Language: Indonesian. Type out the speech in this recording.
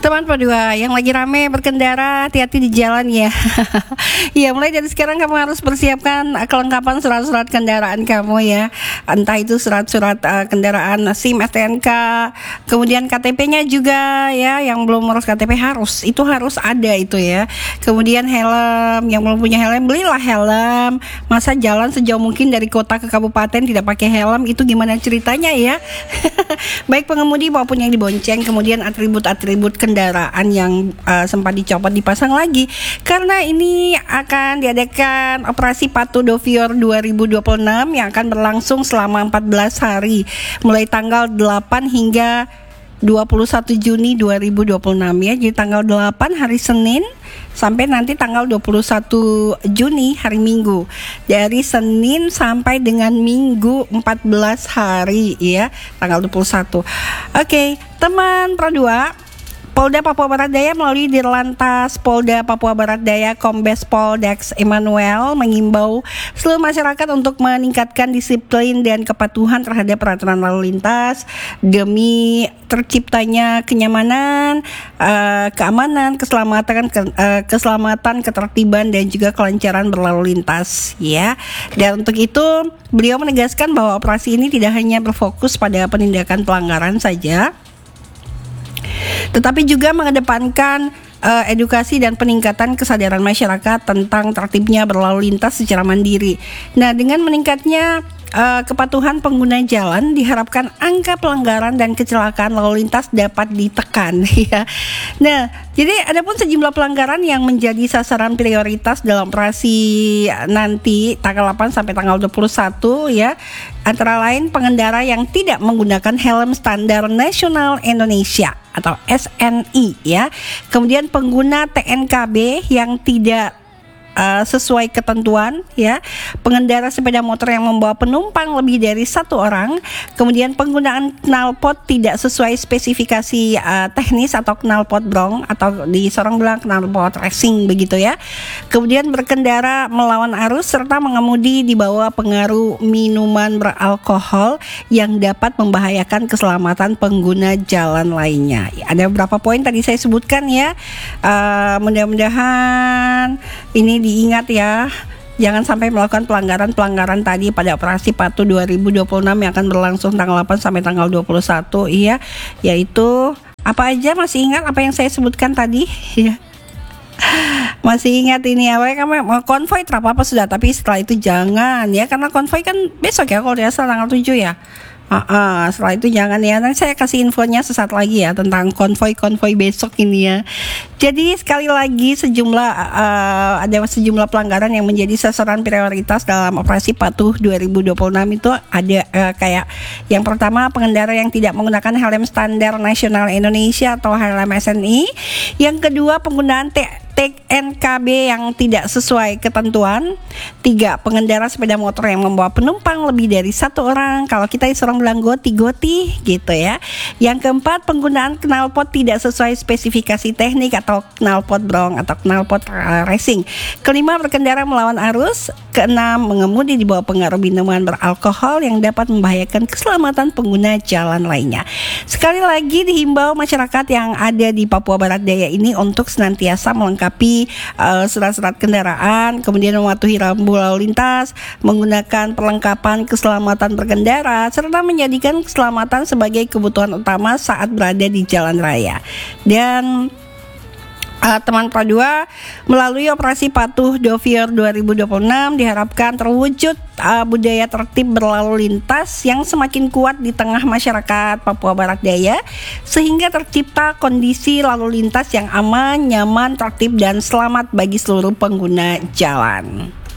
Teman Padua yang lagi rame berkendara, hati-hati di jalan ya. Ya, mulai dari sekarang kamu harus persiapkan kelengkapan surat-surat kendaraan kamu ya. Entah itu surat-surat kendaraan SIM, STNK, kemudian KTP-nya juga ya. Yang belum ngurus KTP harus ada itu ya. Kemudian helm, yang belum punya helm belilah helm. Masa jalan sejauh mungkin dari kota ke kabupaten tidak pakai helm, itu gimana ceritanya ya? Baik pengemudi maupun yang dibonceng. Kemudian atribut-atribut kendaraan yang sempat dicopot dipasang lagi, karena ini akan diadakan operasi Patuh Dovior 2026 yang akan berlangsung selama 14 hari mulai tanggal 8 hingga 21 Juni 2026 ya. Jadi tanggal 8 hari Senin sampai nanti tanggal 21 Juni hari Minggu. Dari Senin sampai dengan Minggu 14 hari ya, tanggal 21. Oke, teman Pro 2, Polda Papua Barat Daya melalui Dirlantas Polda Papua Barat Daya Kombes Pol Dex Emmanuel mengimbau seluruh masyarakat untuk meningkatkan disiplin dan kepatuhan terhadap peraturan lalu lintas demi terciptanya kenyamanan, keamanan, keselamatan, ketertiban dan juga kelancaran berlalu lintas ya. Dan untuk itu beliau menegaskan bahwa operasi ini tidak hanya berfokus pada penindakan pelanggaran saja, tetapi juga mengedepankan edukasi dan peningkatan kesadaran masyarakat tentang tertibnya berlalu lintas secara mandiri. Nah, dengan meningkatnya kepatuhan pengguna jalan, diharapkan angka pelanggaran dan kecelakaan lalu lintas dapat ditekan ya. Nah, jadi ada pun sejumlah pelanggaran yang menjadi sasaran prioritas dalam operasi nanti tanggal 8 sampai tanggal 21 ya. Antara lain pengendara yang tidak menggunakan helm standar nasional Indonesia atau SNI ya. Kemudian pengguna TNKB yang tidak sesuai ketentuan ya, pengendara sepeda motor yang membawa penumpang lebih dari satu orang, kemudian penggunaan knalpot tidak sesuai spesifikasi teknis atau knalpot brong atau di sorong bilang knalpot racing begitu ya, kemudian berkendara melawan arus serta mengemudi di bawah pengaruh minuman beralkohol yang dapat membahayakan keselamatan pengguna jalan lainnya. Ada beberapa poin tadi saya sebutkan ya, mudah-mudahan ini diingat ya, jangan sampai melakukan pelanggaran tadi pada operasi Patuh 2026 yang akan berlangsung tanggal 8 sampai tanggal 21 iya, yaitu apa aja, masih ingat apa yang saya sebutkan tadi ya? Masih ingat ini apa kamu mau konvoy apa sudah, tapi setelah itu jangan ya, karena konvoy kan besok ya kalau tidak salah tanggal 7 ya. Setelah itu jangan ya. Nanti saya kasih infonya sesaat lagi ya tentang konvoy besok ini ya. Jadi sekali lagi ada sejumlah pelanggaran yang menjadi sasaran prioritas dalam operasi Patuh 2026 itu ada kayak yang pertama pengendara yang tidak menggunakan helm standar nasional Indonesia atau helm SNI. Yang kedua penggunaan TNKB yang tidak sesuai ketentuan. 3. Pengendara sepeda motor yang membawa penumpang lebih dari satu orang. Kalau kita disuruh bilang goti gitu ya. Yang keempat penggunaan knalpot tidak sesuai spesifikasi teknik atau knalpot brong atau knalpot racing. Kelima berkendara melawan arus. Keenam mengemudi di bawah pengaruh minuman beralkohol yang dapat membahayakan keselamatan pengguna jalan lainnya. Sekali lagi dihimbau masyarakat yang ada di Papua Barat Daya ini untuk senantiasa melengkapi surat-surat kendaraan, kemudian mematuhi rambu lalu lintas, menggunakan perlengkapan keselamatan berkendara, serta menjadikan keselamatan sebagai kebutuhan utama saat berada di jalan raya. Dan teman Pro 2, melalui operasi Patuh Dovior 2026 diharapkan terwujud budaya tertib berlalu lintas yang semakin kuat di tengah masyarakat Papua Barat Daya, sehingga tercipta kondisi lalu lintas yang aman, nyaman, tertib dan selamat bagi seluruh pengguna jalan.